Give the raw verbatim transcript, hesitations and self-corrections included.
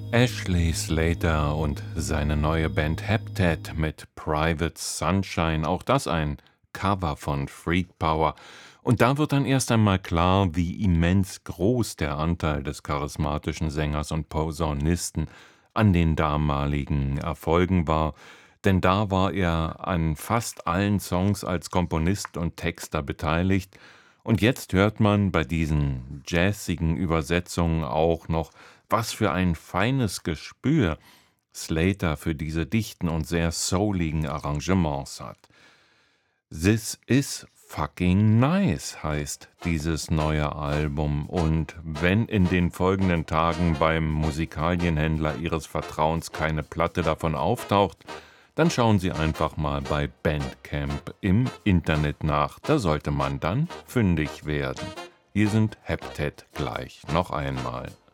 Ashley Slater und seine neue Band Heptad mit Private Sunshine, auch das ein Cover von Freak Power. Und da wird dann erst einmal klar, wie immens groß der Anteil des charismatischen Sängers und Posaunisten an den damaligen Erfolgen war, denn da war er an fast allen Songs als Komponist und Texter beteiligt. Und jetzt hört man bei diesen jazzigen Übersetzungen auch noch, was für ein feines Gespür Slater für diese dichten und sehr souligen Arrangements hat. This is fucking nice heißt dieses neue Album, und wenn in den folgenden Tagen beim Musikalienhändler Ihres Vertrauens keine Platte davon auftaucht, dann schauen Sie einfach mal bei Bandcamp im Internet nach, da sollte man dann fündig werden. Hier sind Heptad gleich noch einmal.